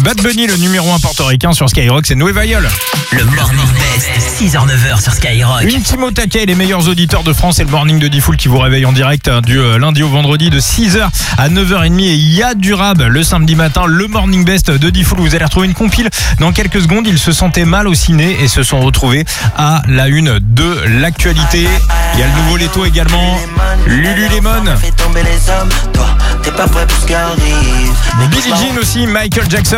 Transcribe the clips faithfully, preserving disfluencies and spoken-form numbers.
Bad Bunny, le numéro un portoricain sur Skyrock, c'est Nueva York. Le Morning Best, six heures neuf heures sur Skyrock. Une team au taquet, les meilleurs auditeurs de France et le Morning de Diffoul qui vous réveille en direct du lundi au vendredi de six heures à neuf heures trente. Et il y a du rab le samedi matin, le Morning Best de Diffoul. Vous allez retrouver une compile dans quelques secondes. Ils se sentaient mal au ciné et se sont retrouvés à la une de l'actualité. Il y a le nouveau Leto également, Lululemon. Billie Jean aussi, Michael Jackson.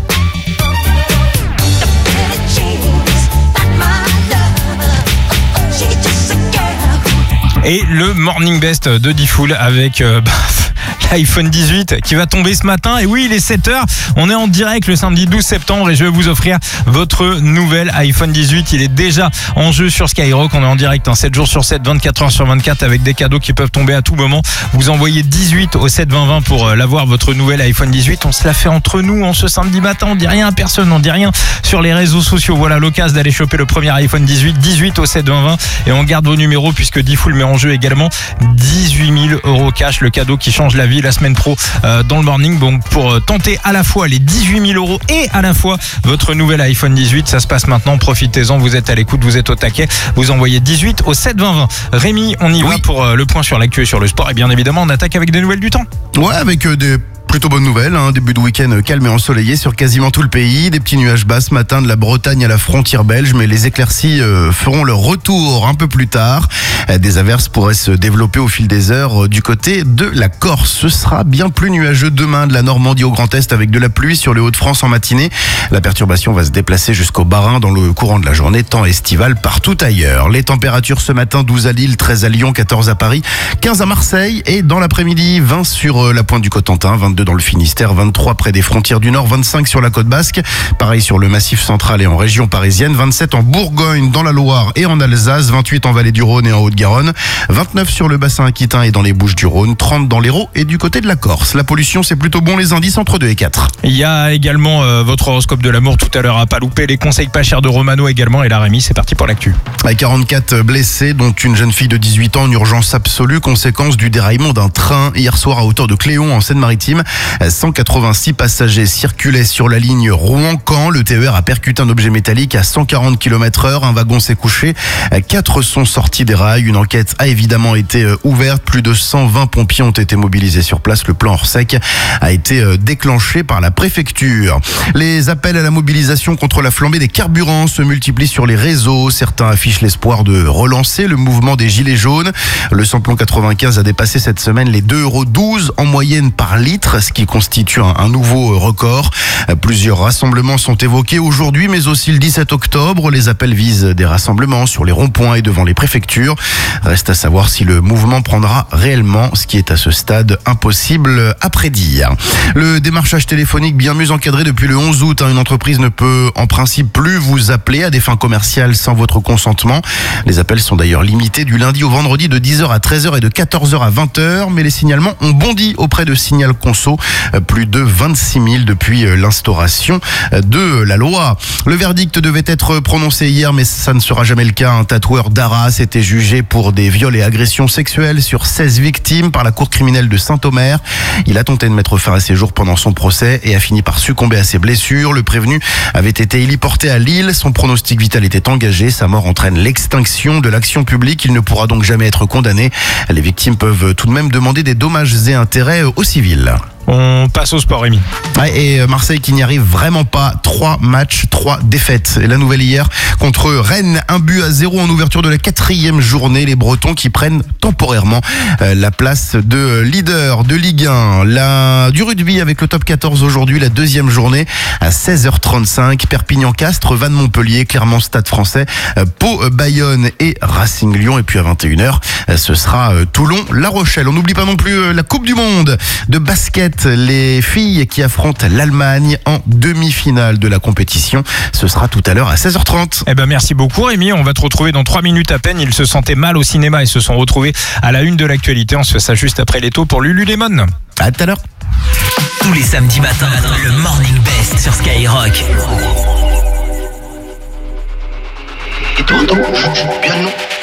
Et le Morning Best de Diffoul avec euh, bah, l'iPhone dix-huit qui va tomber ce matin. Et oui, il est sept heures. On est en direct le samedi douze septembre et je vais vous offrir votre nouvel iPhone dix-huit. Il est déjà en jeu sur Skyrock. On est en direct hein, sept jours sur sept, vingt-quatre heures sur vingt-quatre avec des cadeaux qui peuvent tomber à tout moment. Vous envoyez dix-huit au sept vingt vingt pour euh, l'avoir, votre nouvel iPhone dix-huit. On se la fait entre nous en ce samedi matin. On dit rien à personne, on dit rien sur les réseaux sociaux. Voilà l'occasion d'aller choper le premier iPhone dix-huit, dix-huit au sept vingt vingt. Et on garde vos numéros puisque Diffoul met en jeu également dix-huit mille euros cash, le cadeau qui change la vie la semaine pro euh, dans le morning. Bon, pour tenter à la fois les dix-huit mille euros et à la fois votre nouvel iPhone dix-huit, ça se passe maintenant, profitez-en, vous êtes à l'écoute, vous êtes au taquet, vous envoyez dix-huit au sept vingt vingt. Rémi, on y oui. va pour euh, le point sur l'actu et sur le sport et bien évidemment on attaque avec des nouvelles du temps. Ouais, avec euh, des plutôt bonne nouvelle, hein. Début de week-end calme et ensoleillé sur quasiment tout le pays. Des petits nuages bas ce matin de la Bretagne à la frontière belge, mais les éclaircies euh, feront leur retour un peu plus tard. Euh, des averses pourraient se développer au fil des heures euh, du côté de la Corse. Ce sera bien plus nuageux demain de la Normandie au Grand Est avec de la pluie sur les Hauts-de-France en matinée. La perturbation va se déplacer jusqu'au Bas-Rhin dans le courant de la journée, temps estival partout ailleurs. Les températures ce matin, douze à Lille, treize à Lyon, quatorze à Paris, quinze à Marseille et dans l'après-midi, vingt sur euh, la pointe du Cotentin, vingt-deux dans le Finistère, vingt-trois près des frontières du Nord, vingt-cinq sur la côte basque, pareil sur le Massif central et en région parisienne, vingt-sept en Bourgogne, dans la Loire et en Alsace, vingt-huit en Vallée du Rhône et en Haute-Garonne, vingt-neuf sur le bassin aquitain et dans les Bouches-du-Rhône, trente dans l'Hérault et du côté de la Corse. La pollution, c'est plutôt bon, les indices entre deux et quatre. Il y a également euh, votre horoscope de l'amour tout à l'heure à pas louper, les conseils pas chers de Romano également et la Rémi, c'est parti pour l'actu. À quarante-quatre blessés, dont une jeune fille de dix-huit ans en urgence absolue, conséquence du déraillement d'un train hier soir à hauteur de Cléon en Seine-Maritime. cent quatre-vingt-six passagers circulaient sur la ligne Rouen-Caen. Le T E R a percuté un objet métallique à cent quarante kilomètres heure. Un wagon s'est couché. Quatre sont sortis des rails. Une enquête a évidemment été ouverte. Plus de cent vingt pompiers ont été mobilisés sur place. Le plan Orsec a été déclenché par la préfecture. Les appels à la mobilisation contre la flambée des carburants se multiplient sur les réseaux. Certains affichent l'espoir de relancer le mouvement des gilets jaunes. Le samplon quatre-vingt-quinze a dépassé cette semaine les deux euros douze en moyenne par litre, ce qui constitue un, un nouveau record. Plusieurs rassemblements sont évoqués aujourd'hui, mais aussi le dix-sept octobre. Les appels visent des rassemblements sur les ronds-points et devant les préfectures. Reste à savoir si le mouvement prendra réellement, ce qui est à ce stade impossible à prédire. Le démarchage téléphonique bien mieux encadré depuis le onze août. Une entreprise ne peut en principe plus vous appeler à des fins commerciales sans votre consentement. Les appels sont d'ailleurs limités du lundi au vendredi de dix heures à treize heures et de quatorze heures à vingt heures. Mais les signalements ont bondi auprès de Signal Conso. Plus de vingt-six mille depuis l'instauration de la loi. Le verdict devait être prononcé hier, mais ça ne sera jamais le cas. Un tatoueur d'Arras était jugé pour des viols et agressions sexuelles sur seize victimes par la cour criminelle de Saint-Omer. Il a tenté de mettre fin à ses jours pendant son procès et a fini par succomber à ses blessures. Le prévenu avait été héliporté à Lille. Son pronostic vital était engagé. Sa mort entraîne l'extinction de l'action publique. Il ne pourra donc jamais être condamné. Les victimes peuvent tout de même demander des dommages et intérêts au civil. On passe au sport, Rémi. Ouais, et Marseille qui n'y arrive vraiment pas. Trois matchs, trois défaites. Et la nouvelle hier contre Rennes, un but à zéro en ouverture de la quatrième journée. Les Bretons qui prennent temporairement la place de leader de Ligue un. La, du rugby avec le top quatorze aujourd'hui, la deuxième journée à seize heures trente-cinq. Perpignan-Castres, Vannes-Montpellier, Clermont-Stade Français, Pau-Bayonne et Racing Lyon. Et puis à vingt et une heures, ce sera Toulon-La Rochelle. On n'oublie pas non plus la Coupe du Monde de basket. Les filles qui affrontent l'Allemagne en demi-finale de la compétition. Ce sera tout à l'heure à seize heures trente. Eh ben merci beaucoup Rémi, on va te retrouver dans trois minutes à peine. Ils se sentaient mal au cinéma et se sont retrouvés à la une de l'actualité. On se fait ça juste après l'étau pour Lululemon. À tout à l'heure. Tous les samedis matins, le Morning Best sur Skyrock. Et toi, bien non.